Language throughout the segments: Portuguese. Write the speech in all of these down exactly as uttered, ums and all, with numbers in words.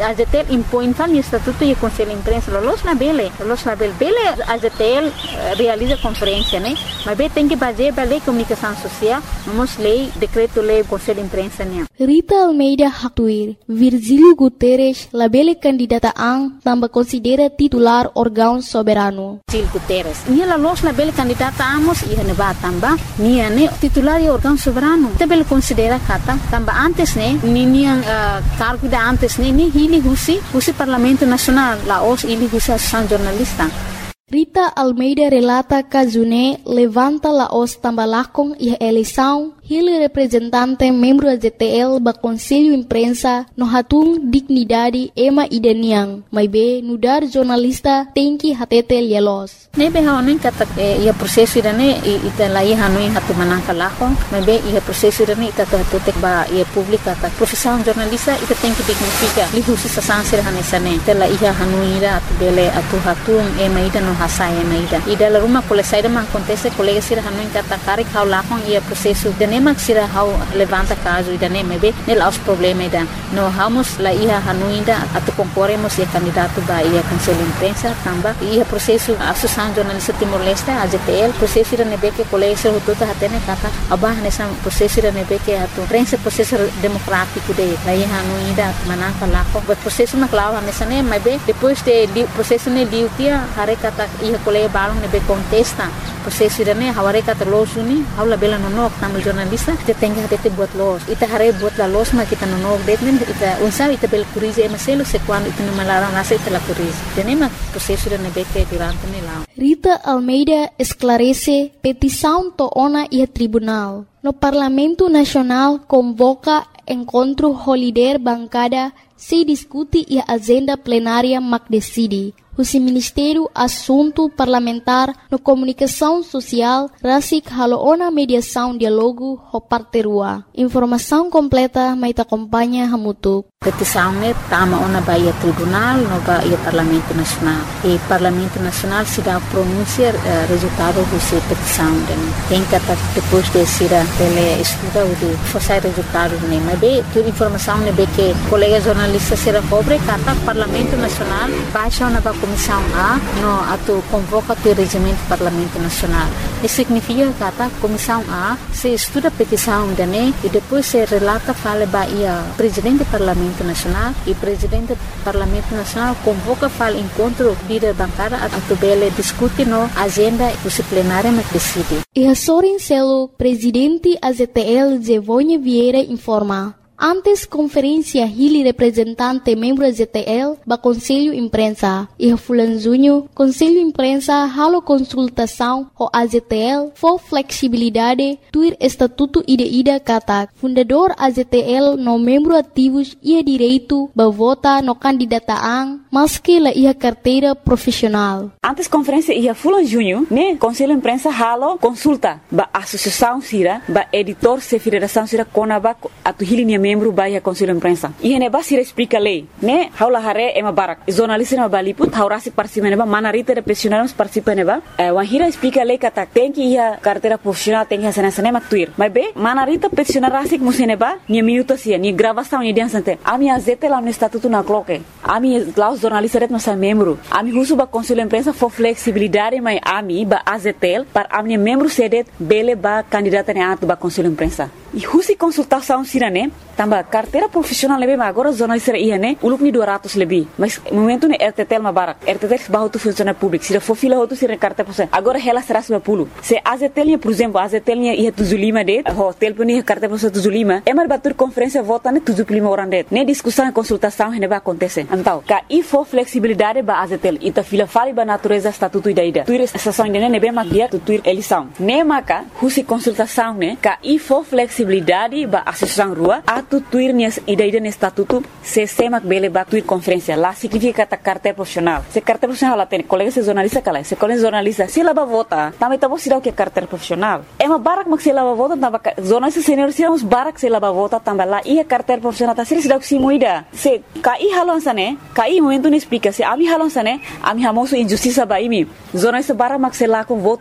A Z T L impõe fala estatuto e conselho de imprensa, los na bele, los na bele, bele a Z T L realiza conferência, né? Mas bem tem que basear a lei de comunicação social, vamos lei, decreto-lei, conselho de imprensa, né? Rita Almeida Haktuir, Virgílio Guterres, labele candidata ang tambah considera titular órgão soberano. Virgílio Guterres, nia la los labele candidata amos ia neba tambah, nia ne titular e órgão soberano. Tabel considera kata tambah antes ne, ni nia uh, cargo da antes ne, ni hili husi, husi Parlamento Nacional, la os hili husi associação jornalista. Rita Almeida relata que June levanta la os tambalakong e eleição, ele representante membro da Z T L ba Conselho Imprensa no hatung dignidade ema idaniang, mas be nudar jornalista tem que hatete lielos. Nebe haonen kata ia prosesso irane ita lai hanui hatu manangka lako, mas be ia prosesso irane ita hatutek ba ia publika ta profissão jornalista ita tem que dignifica lihusi sasansir hanesane tela ia hanui ira atu bele atu hatung ema ida no hasai ema ida ida la rumah policial ma acontece colega sira hanui kata karik hau lakong ia prosesso mak sira hau levanta caso ida ne mebe nel aos problema ida no hamos la iha hanuinda atu concorremos ia candidato ba ia conselho de imprensa tamba ia processo associação jornalista Timor-Leste a Z T L processo ida nebe que colega sira hututa hatene kata abah nessa processo ida nebe que atu prensa processo democrático de la iha hanuinda mananka lako but processo maklawa nessa ne mebe depois de li, processo ne liutia hare kata iha colega balong nebe contesta processo ida ne haware kata losuni haula bela nonok tamu jornalista kita tengah tete buat los ita hare buat la los ma kita nonok detnen ita unsa ita bel kurize emaselo se quando ita no malarang nasa ita la kurize tenema processo da nebeke durante nela. Rita Almeida esclarece petição to ona e tribunal. No Parlamento Nacional convoca encontro holiday bancada se discute e a agenda plenária mac decide. O Ministério Assunto Parlamentar no Comunicação Social rasik haloona mediação diálogo ho parterua. Informação completa mai ta acompanha hamutuk. Petição ne tama ona baia tribunal no baia Parlamento Nacional. E Parlamento Nacional se dá pronunciar uh, resultado dessa petição. Tem que depois de ser ele estuda o de forçar resultado ne. Mas bem, toda informação ne be que colegas jornalistas será pobre kata Parlamento Nacional baixa ona ba Comissão A no atu convoca o regimento do Parlamento Nacional. Isso significa que a Comissão A se estuda a petição da N E e depois se relata fala baia Presidente do Parlamento Nacional e Presidente do Parlamento Nacional convoca fala encontro líder bancária a tubele discute no agenda disciplinária na decide. E a Sorin Celo, Presidente A Z T L Zevonha Vieira informa. Antes conferência Hili representante membro da Z T L ba Conselho Imprensa e a Fulan Junho Conselho Imprensa halo consultação ho A Z T L for flexibilidade tuir estatuto ida ida kata fundador A Z T L no membro ativos ia direito ba vota no candidataan maski la ia carteira profissional. Antes conferência ia Fulan Junho né Conselho Imprensa halo consulta ba associação sira ba editor se federação sira konaba atu Hili membro baia Conselho Imprensa. E ne ba sira explica lei, né? Haula hare ema barak. Jornalista na baliput haurasi participa neba manarita de profissionais participa neba. Eh wan hira explica lei kata tem que ia carteira profissional tem que ia sana tuir. Mas be manarita profissional rasik museneba ni minuto sia ni gravação ni dian sante. Ami azete lá no estatuto na cloque. Ami lá os jornalistas no sa membro. Ami husu ba Conselho Imprensa for flexibilidade mai ami ba A Z T L para ami membro sedet bele ba candidata ne atu ba Conselho Imprensa. E husi consultação sira né? Tambah carteira profissional lebih mah agora jornalista ia né uluk ni dua ratus lebih mas momento ni R T T L mah barak R T T L bahu tu funcionário público se for fila tu sira carteira profissional agora ela será seratus lima puluh se A Z T L por exemplo A Z T L ia tujuh puluh lima det hotel pun ia carteira profissional tujuh puluh lima emar batur conferência vota ne tujuh puluh lima orang det ne discussão e consultação ne ba acontece então ka i for flexibilidade ba A Z T L ita fila fali ba natureza estatuto ida ida tuir estação ne ne be mak dia tuir eleição ne maka husi consultação ne ka i for flexibilidade ba associação rua atu tuir ni ida ida ne estatuto se semak bele ba tuir conferência lá significa ta carteira profissional se carteira profissional lá tem colega se jornalista kala se colega jornalista se lá ba vota também tá você dá o que carteira profissional é uma barak mak se lá ba vota tamba jornalista senior se uns barak se lá ba vota tamba lá ia carteira profissional tá se dá o que se moida se kai halon sane kai momento ne explica se ami halon sane ami hamoso injustiça ba imi jornalista barak mak se lá com votos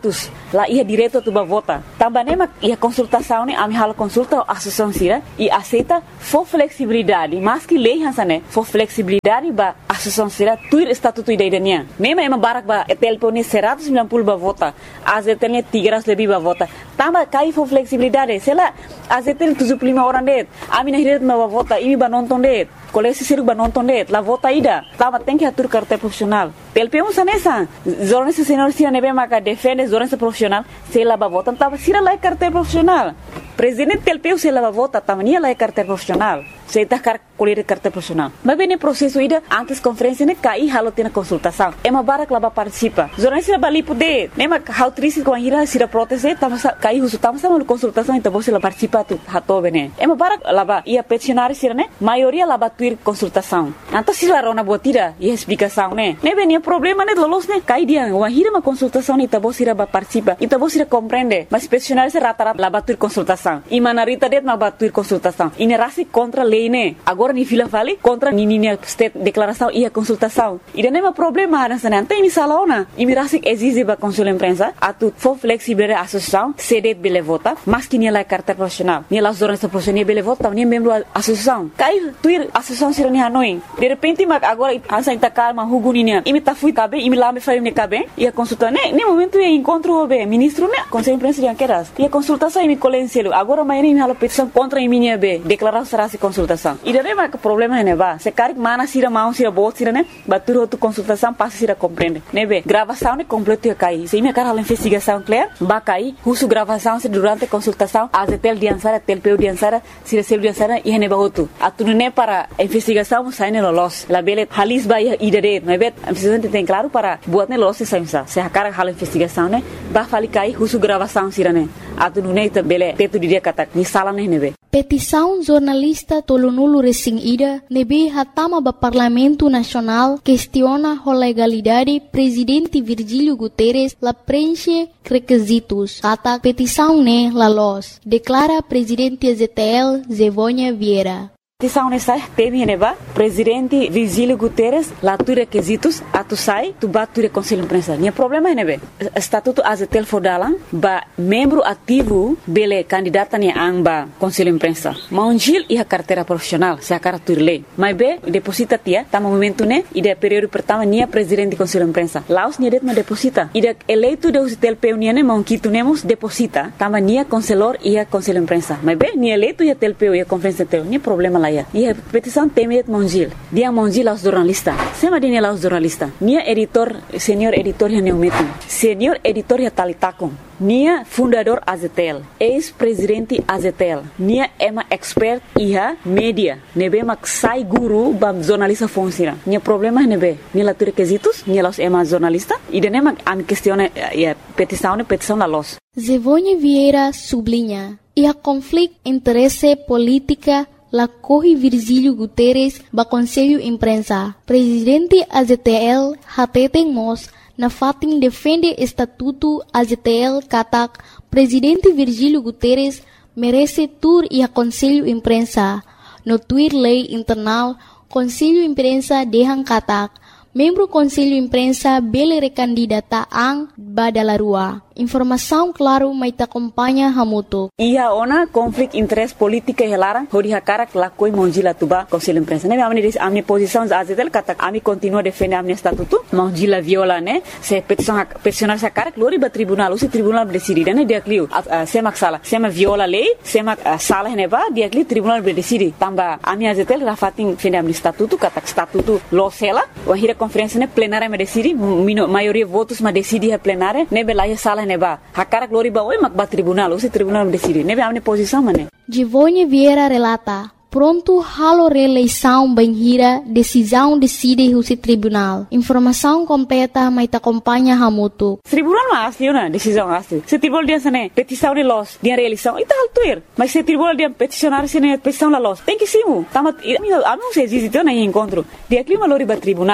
lá ia direto tu ba vota. Também nem ia consultação né, ami hala consulta a associação sira e aceita for flexibilidade, mas que lei hansane for flexibilidade ba associação sira tuir estatuto idadania. Mesmo ema barak ba telpone seratus sembilan puluh ba vota, azetelnya tiga ratus lebih ba vota. Tambah kai for flexibilidade, sela azetel tujuh puluh lima orang det. Ami nahiret ba vota, imi ba nonton det. Kolesi siru ba nonton det, la vota ida. Tama tem que atur carta profissional. Telpe um sanesa. Jornalista senior sira nebe maka defende jornalista profissional, sela ba vota, tava sira lá carta profissional. Presidente telpeu se leva vota, tamania lá carta profissional. Se tá car colher carta profissional. Mas bem processo ida antes conferência né cai halo tem consultação. É uma barra que lá participar. Jornalista bali poder, nem mas how triste com a ira sira proteste, tava cai uso tava sama consultação então você lá participa tu hato bene. É uma barra lá ia peticionar sira né, maioria lá batuir consultação. Então se lá rona botira e explicação né. Nem bem problema né lolos né cai dia uma ira uma consultação então você lá participa. Então você compreende. Mas peticionar se rata lá batuir consultação. E manarita det ma batuir consultação. E nerasi contra lei né. Agora ni fila vale contra ni ni state declaração e a consultação. E não é problema nessa né. Tem misalaona. E mirasi exige ba consul imprensa atu for flexible associação cede bele vota, mas que ni la carta profissional. Ni la jornalista profissional bele vota, ni membro associação. Cai tuir associação sira ni hanoi. De repente ma agora ansa ita calma huguninia. E me ta fui cabe, e me lá me faria ne cabe. E a consulta né. Nem momento e encontro o be ministro né. Conselho imprensa de anqueras. E a consultação e me colencielo. Agora amanhã me hala petição contra a minha be. Declaração será se consultação. E daí mas o problema é neba. Se cari mana sira mão sira bot sira né. Batur outra consultação passa sira compreende. Nebe gravação né completo ia cair. Se minha cara hala investigação clear, ba cair. Russo gravação se durante consultação. Azetel diansara, telpeu diansara, sira sel diansara e neba outro. Atu né para investigação sai né lolos. La bele halis ba ia idade. Nebe precisamente tem claro para buat né lolos sai sa. Se a cara hala investigação né. Ba fali cair russo gravação sira né. Atu né ita bele teto dia kata ni sala né nebe. Petição jornalista Tolonulu Resing Ida nebe hatama ba Parlamento Nacional questiona a legalidade presidente Virgílio Guterres la preenche requisitos. Kata petição ne la los. Declara presidente A Z T L Zevônia Vieira. Petição nessa teme neba presidente Virgílio Guterres lá tu requisitos atu sai tu batu conselho imprensa. Nia problema é nebe estatuto A Z T L fodalan ba membro ativo bele candidata ni amba conselho imprensa. Maunjil e a carteira profissional se a cara tu lei. Mas be deposita tia tama momento né e de período pertama nia presidente conselho imprensa. Laos nia det ma deposita. E de eleito de O Z T L P nia ne maunquito nemos deposita tama nia conselor e a conselho imprensa. Mas be nia eleito e a T L P e a conferência teu nia problema lá. E a petição temet Mongil. Dia Mongil aos jornalista. Sema dia aos jornalista. Nia editor, senior editor ya neumetu. Senior editor ya talitakon. Nia fundador A Z T L. Ex-presidente A Z T L. Nia ema expert iha media. Nebe mak sai guru bam jornalista fonsira. Nia problema nebe. Nia la requisitos. Nia los ema jornalista. E dene mak am questione ya petição ne petição la los. Zevônia Vieira sublinha. E a conflito interesse política la corre Virgílio Guterres ba Conselho Imprensa. Presidente A Z T L hateten mos na fatin defende estatuto A Z T L katak Presidente Virgílio Guterres merece tur e a Conselho Imprensa. No tuir lei internal Conselho Imprensa dehan katak membro Conselho Imprensa bele recandidata ang badalarua. Informação claro mai ta acompanha hamuto. Ia ona conflito interesse política helara hori hakara lakoi monjila tuba Conselho Imprensa. Ne amni dis amni posição A Z T L kata ami continua defender amni estatuto. Monjila viola ne se petição peticionar sa cara glori ba tribunal usi tribunal decide ne dia clio sema sala sema viola lei sema sala ne ba dia clio tribunal decide tamba ami A Z T L rafatin defender amni estatuto kata estatuto losela o hira conferência ne plenária me decide maioria votos ma decide a plenária ne belaia sala neba hakara glori ba oi mak ba tribunal usi tribunal decide nebe amne posição mane. Zevônia Vieira relata pronto halo reeleição banhira decisão decide o tribunal. Informação completa mai ta acompanha hamuto. Tribunal ma asli na decisão asli. Se tribunal dia sane petição de los dia reeleição ita altuir. Mas se tribunal dia peticionar sene petição la los. Tem que simu. Tamat amigo amigo se existe na encontro. Dia clima lori ba tribunal.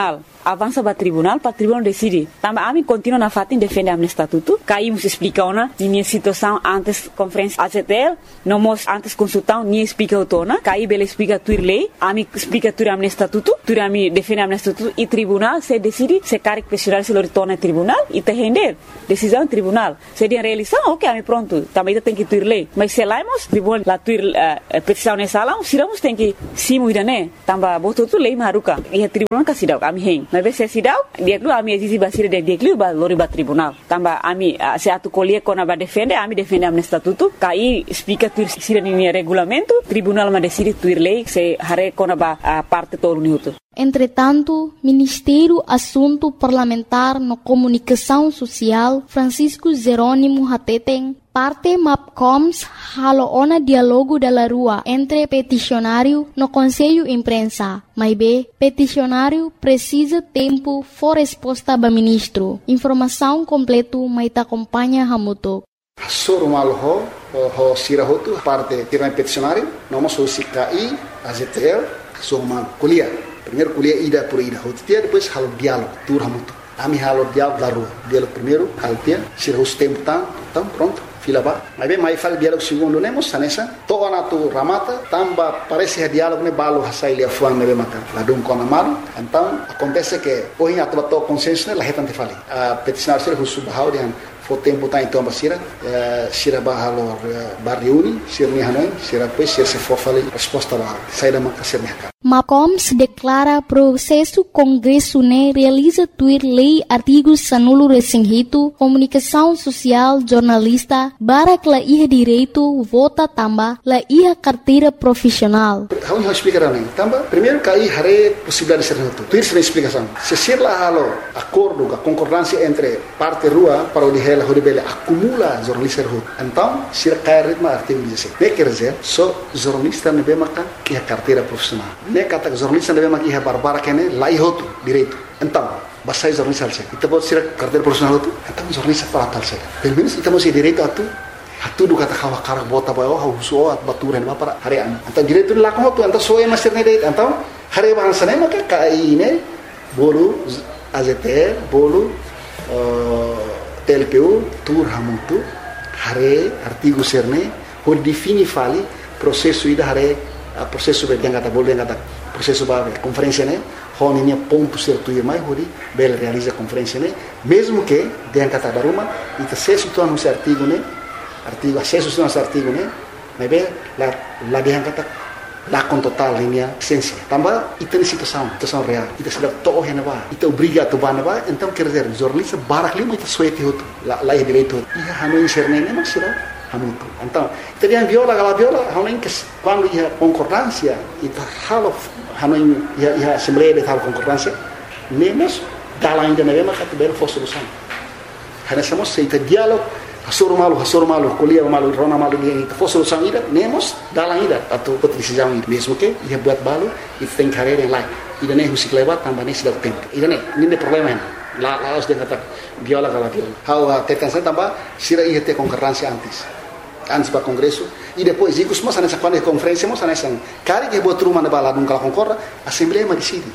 avança para tribunal, para tribunal decide. Também a mim continua na fatin defende a meu estatuto. Caímos explicar ona minha situação antes conferência A Z T L, não mos antes consultar nem explica o tona. Caí bela explica tua lei, a mim explica tua meu estatuto, tua a mim defende a meu estatuto e tribunal se decide se carga pessoal se retorna ao tribunal e te render decisão do tribunal. Se de realização, ok, a mim pronto, também tem que tua lei. Mas se laimos tribunal la tua uh, petição nessa sala, se damos tem que sim muda né, também botou tu lei maruca e a tribunal que se dá a mim hen. Mas se se dá, dia que a mim exige basir de dia que ba lori ba tribunal. Também a mim se atu colher quando ba defende, a mim defende a meu estatuto, caí explica tu se nem regulamento, tribunal ma decide tua lei se hare quando ba a parte todo minuto. Entretanto, Ministério Assunto Parlamentar no Comunicação Social, Francisco Jerônimo Hateten, parte MAPCOMS halo ona diálogo da rua entre peticionário no Conselho Imprensa. Mas bem, peticionário precisa tempo for resposta do ministro. Informação completa mas te acompanha Hamuto. Soro malo ho, ho sira hotu parte tirang peticionário, nós somos C K I, A Z T L, somos kuliah. Primeiro kuliah ida por ida hotu dia, depois halo diálogo, tur Hamuto. Ami halo diálogo da rua, diálogo primeiro, halo dia, sira os tempo tão, tão pronto. Fila ba, mas bem, mas fala diálogo segundo nemos, sanessa, toda na tu ramata, tamba parece que diálogo ne balo hasai lia fuang nebe makan, ladung kona malu, então acontece que hoje a tua tua consenso ne la hetante fali, a peticionar ser husu bahau dengan for tempo tá então basira, sira bahalo barriuni, sira ni hanoi, sira pois sira se for fali resposta ba, sai da maka sira mereka. MAPCOMS declara processo Congresso ne realiza tuir lei artigos sanulu resinghito, comunicação social, jornalista, barak la iha direito, vota tamba, la iha carteira profissional. Hau ni explicar nem, tamba, primeiro cai hare possibilidade de ser noto. Tuir sem explicação. Se ser lá halo acordo, a concordância entre parte rua para o dihela hodebele acumula jornalista rua. Então, sira cai ritmo artigo dezesseis. Ne quer dizer, só jornalista ne bemaka iha carteira profissional. Ne kata jornalista ne bemaka iha barbara kene la ihoto direito. Então, basai jornalista alse. Ita bot sira carteira profissional tu, então jornalista para tal se. Pelo menos ita mo si direito atu. Hatu do kata kawa karak bota ba oh husu at baturan ba para harian. Então direito la ko tu, então so e master ne deit. Então, hari bahasa ne maka kai ne bolu A Z T L, bolu T L P U, tur hamutu, hare artigo serne, ho defini fali processo ida hare processo be yang kata boleh yang kata processo ba conferência ne, ho ni ponto certo ir mai hori bel realiza conferência ne, mesmo que yang kata daruma ita sesu tu anu artigo ne, artigo acesso tu anu artigo ne, mas bem la la yang kata la com total linha essência. Também ita situação, situação real. Ita sudah toh yang ba, ita obriga tu ba ba, então quer dizer jornalista barak lima ita suete hotu, la la direito. Ia hanu inserne ne mas sudah hamutu. Então, ita dia viola gala viola, hanu que quando ia concordância, ita halo hanu ia ia assembleia de tal concordância, nemos dala ainda na mesma categoria for solução. Hana somos seita diálogo Hasur malu, hasur malu, kuliah malu, rona malu dia itu. For solução ida, nemos dalam ida atau decisão ida. Mesmo que ia buat balu, itu tem carreira yang lain. Ida ne musik lewat tambah ne sudah tempo. Ida ne, ini problema yang la la harus dia kata viola kalau viola. How tekan saya tambah sira ia te konkurrensi antes. Antes para congresso e depois ikus mas nessa quando conferência mas nessa cari que buat rumah na bala nunca concorda, assembleia ma decide.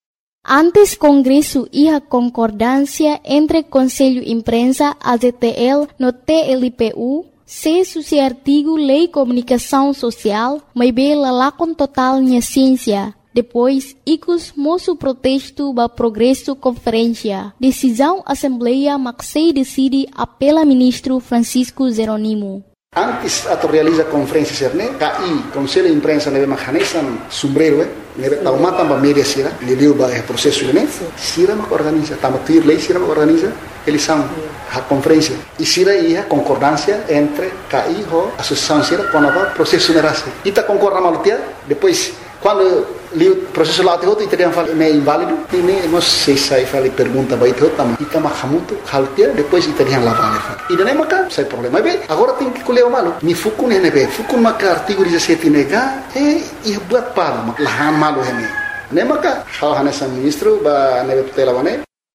Antes Congresso iha concordância entre Conselho Imprensa, A Z T L, no T L P U, se suci artigo Lei Comunicação Social, mas bela lá com total minha ciência. Depois, icus moço protesto ba progresso conferência. Decisão Assembleia Maxei decide apela ministro Francisco Jerônimo. Antes atau realiza conferência serne, K I, Conselho de Imprensa nebe mahanesan sombrero, eh, nebe taumata ba media sira, liliu ba processo ne, sira mak organiza, tamatir lei sira mak organiza, eles são a conferência. E sira ia concordância entre K I ho associação sira com a processo nerase. Ita concorda malutia, depois quando o processo lá teu itu dia fala é inválido, ini nós sei sai fala pergunta baik teu tam, ita mahamutu haltia, depois ita dia lá vale. E daí maka sai problema. Bem, agora tem que colher o malo. Ni fukun hene be, fukun maka artigo dezessete nega, eh ia buat pala, mak lahan malo hene. Ne maka hal hanesan ministro ba nebe tutela wane.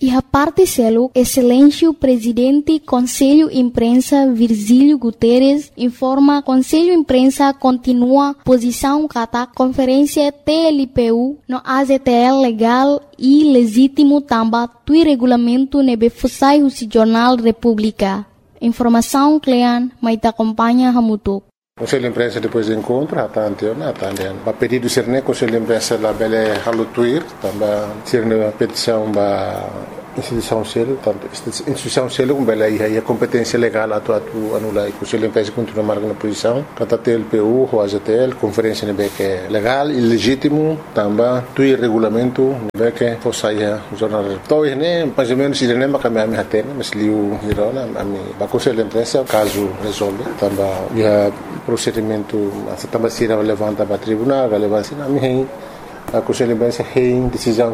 E a parte selo, excelência presidente Conselho Imprensa Virgílio Guterres informa Conselho Imprensa continua posição kata conferência T L P U no A Z T L legal e legítimo tamba tui regulamento nebe fusai o Jornal República. Informação Clean, mas te acompanha Hamutuk. Conselho de Imprensa depois do encontro, até anteontem, até anteontem. Para pedido de Sirne, Conselho de Imprensa lá bele halutuir, também Sirne petição para instituição selo, tanto instituição selo como bele aí a competência legal atu atu anula e Conselho de Imprensa continua marcando posição, kata T L P U, o A Z T L, conferência nebe que é legal e legítimo, também tui regulamento nebe que fosse aí o jornal. Então, né, mais ou menos se não é a minha atena, mas liu hirona, a mim, para Conselho de Imprensa, caso resolve, também já procedimento, também se levanta para tribunal, relevância na minha a Conselho de Imprensa tem decisão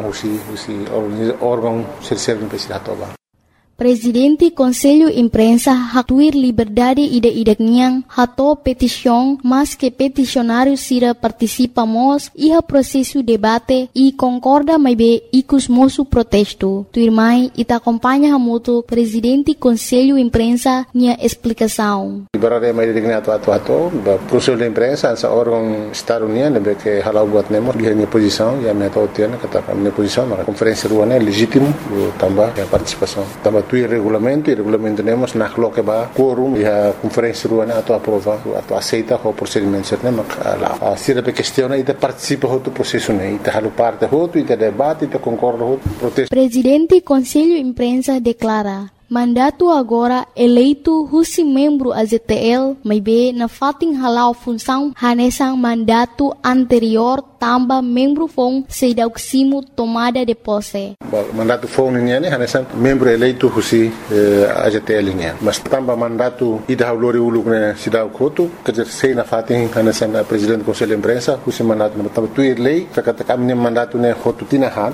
o órgão terceiro não precisa tomar. Presidente Conselho Imprensa hatuir liberdade ida idakniang hato petição, mas que peticionário sira participamos e a processo debate e concorda mais bem icus moço protesto. Tuirmai ita acompanha hamuto Presidente Conselho Imprensa nia explicação. Liberdade mais digna atu atu atu, Conselho de Imprensa essa órgão Estado União nebe que halau buat nemo dia minha posição e a minha totiana kata minha posição na conferência ruana é legítimo também a participação também tu regulamento e regulamento temos na coloca ba quórum e a conferência ruana atu aprova atu aceita o procedimento certo mas lá se a questão e participa do processo né e halu parte outro e debate e concorda outro protesto. Presidente Conselho Imprensa declara mandato agora eleito husi membro A Z T L, mas bem na fating halau função hanesang mandato anterior tamba membro fong sedauksimo tomada de posse. Mandato fong niya ni hanesang membro eleito husi A Z T L niya. Mas tamba mandato ida haulori uluk na sidaw koto kajer sei na fating hanesang presidente Conselho de Imprensa husi mandato na tamba tu lei kakata kami mandato ne hotu tinahan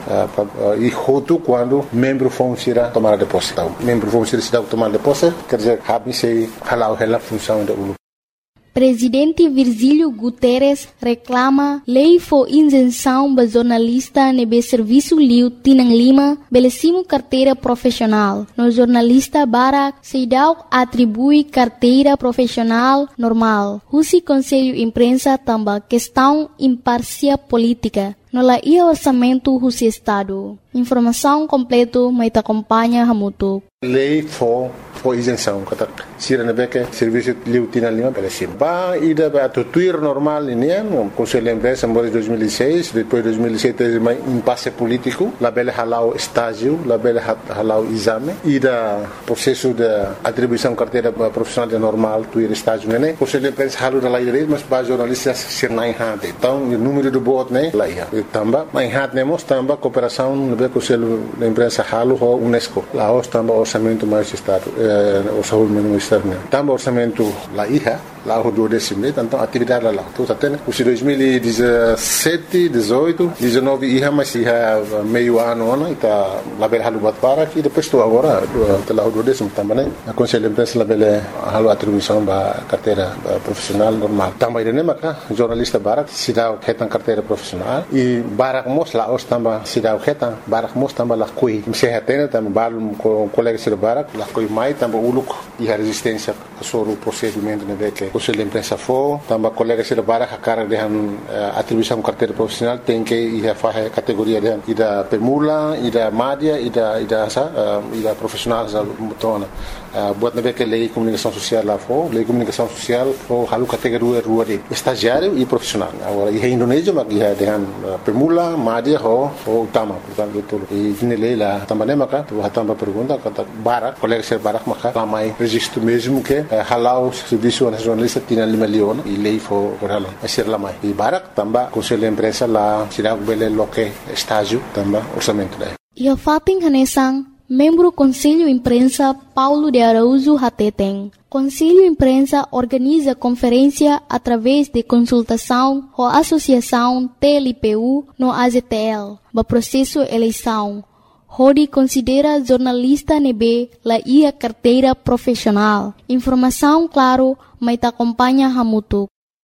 e hotu quando membro fong sira tomada de posse. Membro vamos ser cidadão tomar de posse, quer dizer, habe se halau ela função da U L U. Presidente Virgílio Guterres reclama lei for isenção ba jornalista nebe serviço liu tinang lima belecimo carteira profissional. No jornalista Barak Seidau atribui carteira profissional normal. Husi Conselho Imprensa tamba questão imparcial política. No la ia orçamento husi Estado. Informação completo mas te acompanha Hamutuk. Lei for for isenção kata sira nebeke serviço liu tinang lima belecimo. Ba ida ba tuir normal ini no Conselho de Imprensa em dois mil e seis, depois dois mil e sete mais impasse político, la bele halau estágio, la bele halau exame, ida processo de atribuição carteira profissional de normal tuir estágio né. Conselho de Imprensa halu da lei mas ba jornalistas sir nai hade. Então o número de bot né lá ia. Tamba mai hade nemos tamba cooperação no Conselho de Imprensa halu ho UNESCO. Lá os tamba orçamento mais estado, o orçamento externo. Tamba orçamento lá ia. Lá o do décimo, então atividade lá. Então até os dois mil e dezessete, dezoito, dezenove ia mas ia meio ano ano e tá lá bele halu bat para que depois tu agora lá o do décimo também né. A Conselho de Imprensa lá bele halu atribuição ba carteira profissional normal. Também né maka jornalista barak sidau ketan carteira profissional e barak mos lá os tamba sidau ketan barak mos tamba lá kui. Se hatena tamba balum com colega sir barak lá kui mai tamba uluk e a resistência sobre o procedimento né que Conselho de Imprensa for, também colegas de Barak a cara de atribuição carteira profissional tem que ir a fazer categoria de ida permula, ida média, ida ida asa, ida profissional za mutona. Buat nabe que lei comunicação social lá for, lei comunicação social for halu categoria rua de estagiário e profissional. Agora e Indonésia mas ia dengan permula, média ho ho utama, portanto tudo. E ini lei lá também maka tu hatamba pergunta kata Barak, colegas de Barak maka ramai registro mesmo que halau serviço nacional tinha lima leon e lei for correlo a ser lá mais e Barak também Conselho de Imprensa lá será bele loque estágio também orçamento daí. E a fating hanesang membro Conselho Imprensa Paulo de Araújo Hateteng. Conselho Imprensa organiza conferência através de consultação ou associação T L P U no A Z T L, ba processo eleição. Hodi considera jornalista nebe la ia carteira profissional. Informação claro, mas te acompanha Hamutuk.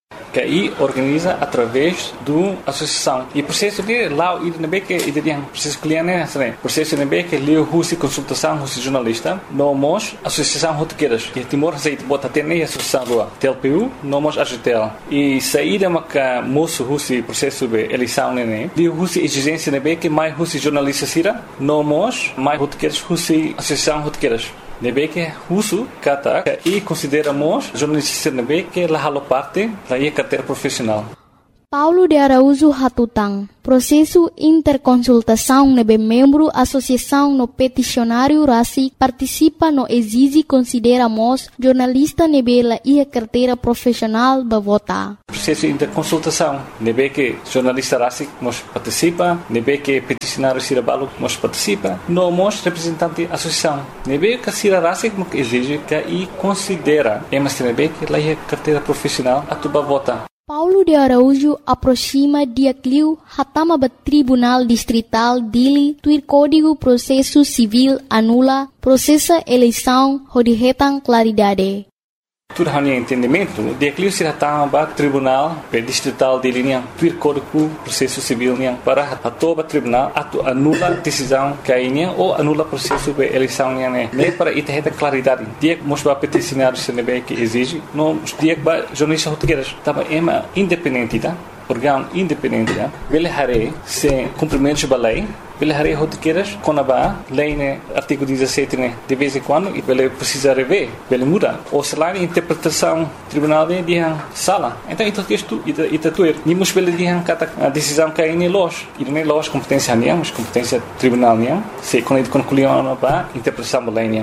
que aí organiza através da associação. E o processo de lá, ele não é que ele tem processo cliente, né? Processo não é que ele usa consultação, usa jornalista, não mos associação rotequeiras. Que Timor Azeite bota até nem associação lá. T L P U, não mos A G T L. E saída uma que moço usa processo de eleição, né? Ele usa exigência, não é que mais usa jornalista sira, não mos mais rotequeiras usa associação rotequeiras. Nebe que uso kata e consideramos jornalista nebe que la halo parte da ia carteira profissional. Paulo de Araújo Hatutang, processo interconsultação nebe membro associação no peticionário RACIC participa no exige consideramos jornalista nebe la ia carteira profissional ba vota. Processo interconsultação nebe que jornalista RACIC nos participa, nebe que peticionário Cirabalo nos participa, no mos representante associação. Nebe que Cira RACIC nos exige que e considera, mas nebe que la ia carteira profissional a tuba vota. Paulo de Araújo aproxima dia cliu hatama ba Tribunal Distrital Dili tuir Código Processo Civil anula processa eleição rodihetan claridade. Tudo hanya entendimento, dia cliu se hatama ba Tribunal Distrital Dili niang tuir Código Processo Civil niang para atoba tribunal atu anula decisão kainya ou anula processo de eleição niang ne. Ne para ita claridade. Dia mos ba peticionário se nebe que exige, no dia ba jornalista rotequeiras tava ema independente tá? Órgão independente tá? Bele hare se cumprimentos ba lei. Bele hare rotequeiras quando ba lei né artigo dezessete né de vez em quando e bele precisa rever, bele muda. Ou se lá interpretação tribunal de dia sala. Então isso texto ita ita tuer. Ni mos bele dia kata a decisão que aí los. E nem los competência niang, mas competência tribunal niang. Se quando concluiu ba interpretação ba lei niang.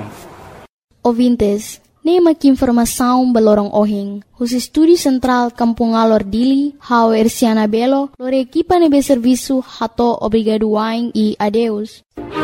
Ouvintes, nema que informação balorong ohing. Os estúdios central Kampung Alor Dili, hau Ersiana Belo, lore equipa nebe serviço hato obrigado wain e adeus.